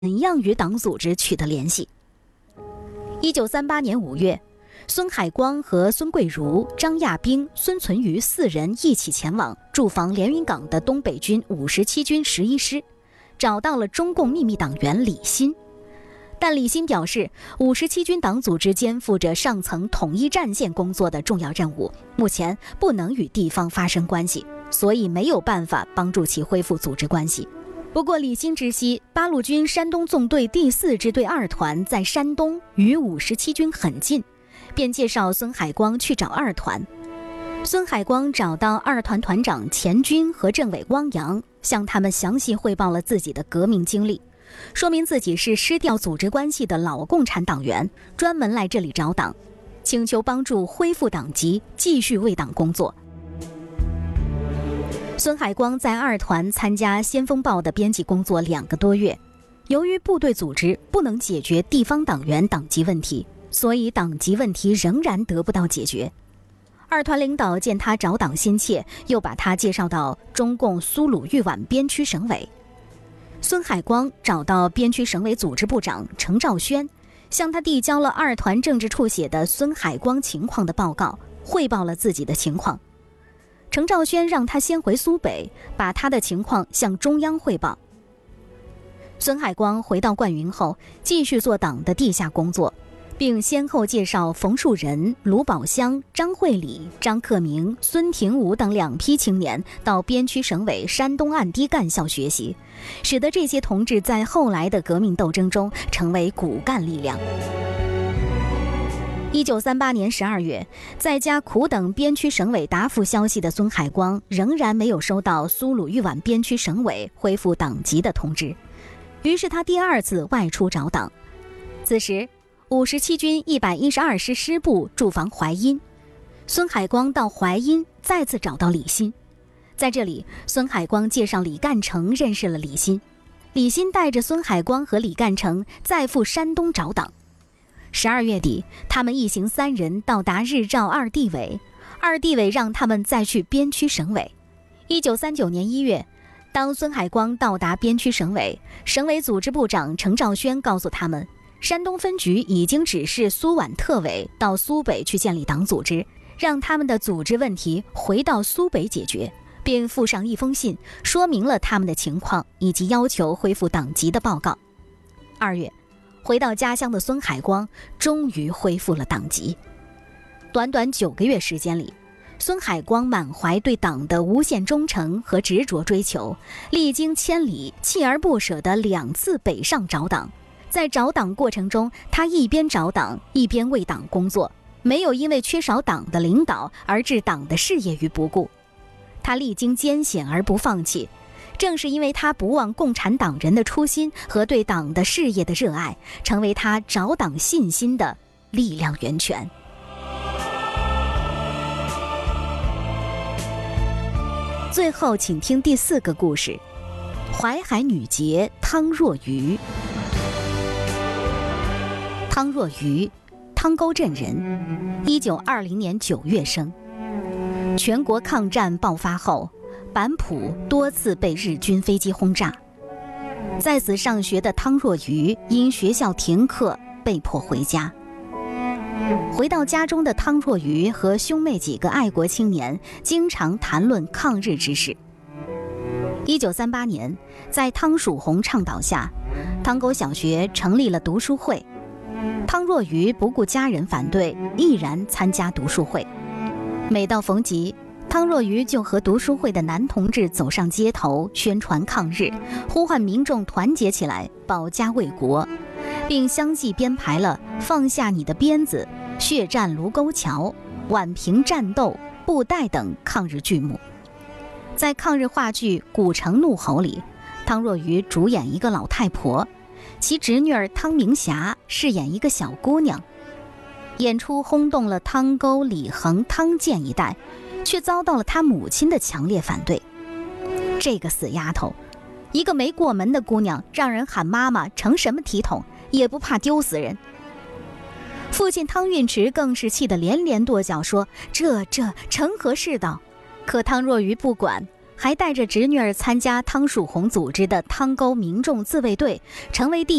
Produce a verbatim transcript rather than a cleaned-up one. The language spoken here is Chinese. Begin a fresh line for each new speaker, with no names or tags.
怎样与党组织取得联系。一九三八年五月，孙海光和孙桂如、张亚兵、孙存瑜四人一起前往驻防连云港的东北军五十七军十一师，找到了中共秘密党员李新。但李新表示，五十七军党组织肩负着上层统一战线工作的重要任务，目前不能与地方发生关系，所以没有办法帮助其恢复组织关系。不过李新知悉八路军山东纵队第四支队二团在山东与五十七军很近，便介绍孙海光去找二团。孙海光找到二团团长钱军和政委汪洋，向他们详细汇报了自己的革命经历，说明自己是失掉组织关系的老共产党员，专门来这里找党，请求帮助恢复党籍，继续为党工作。孙海光在二团参加《先锋报》的编辑工作两个多月，由于部队组织不能解决地方党员党籍问题，所以党籍问题仍然得不到解决。二团领导见他找党心切，又把他介绍到中共苏鲁豫皖边区省委。孙海光找到边区省委组织部长程兆轩，向他递交了二团政治处写的孙海光情况的报告，汇报了自己的情况。程兆轩让他先回苏北，把他的情况向中央汇报。孙海光回到灌云后，继续做党的地下工作，并先后介绍冯树人、卢宝香、张惠礼、张克明、孙廷武等两批青年到边区省委山东岸低干校学习，使得这些同志在后来的革命斗争中成为骨干力量。一九三八年十二月，在家苦等边区省委答复消息的孙海光仍然没有收到苏鲁豫皖边区省委恢复党籍的通知，于是他第二次外出找党。此时五十七军一百一十二师师部驻防淮阴，孙海光到淮阴再次找到李新。在这里，孙海光介绍李干成认识了李新，李新带着孙海光和李干成再赴山东找党。十二月底，他们一行三人到达日照二地委，二地委让他们再去边区省委。一九三九年一月，当孙海光到达边区省委，省委组织部长程兆轩告诉他们，山东分局已经指示苏皖特委到苏北去建立党组织，让他们的组织问题回到苏北解决，并附上一封信，说明了他们的情况以及要求恢复党籍的报告。二月，回到家乡的孙海光终于恢复了党籍。短短九个月时间里，孙海光满怀对党的无限忠诚和执着追求，历经千里，锲而不舍地两次北上找党。在找党过程中，他一边找党，一边为党工作，没有因为缺少党的领导而置党的事业于不顾。他历经艰险而不放弃，正是因为他不忘共产党人的初心和对党的事业的热爱，成为他找党信心的力量源泉。最后请听第四个故事，淮海女杰汤若愚。汤若愚，汤沟镇人，一九二零年九月生。全国抗战爆发后，板浦多次被日军飞机轰炸。在此上学的汤若愚因学校停课，被迫回家。回到家中的汤若愚和兄妹几个爱国青年经常谈论抗日之事。一九三八年，在汤曙红倡导下，汤沟小学成立了读书会。汤若愚不顾家人反对，毅然参加读书会。每到逢集，汤若愚就和读书会的男同志走上街头，宣传抗日，呼唤民众团结起来，保家卫国，并相继编排了《放下你的鞭子》《血战卢沟桥》《宛平战斗》《布袋》等抗日剧目。在抗日话剧《古城怒吼》里，汤若愚主演一个老太婆，其侄女儿汤明霞饰演一个小姑娘。演出轰动了汤沟、李恒、汤健一带，却遭到了他母亲的强烈反对。这个死丫头，一个没过门的姑娘，让人喊妈妈成什么体统，也不怕丢死人。父亲汤运池更是气得连连跺脚，说这这成何世道。可汤若愚不管， 还带着侄女儿参加汤树红组织的汤沟民众自卫队，成为第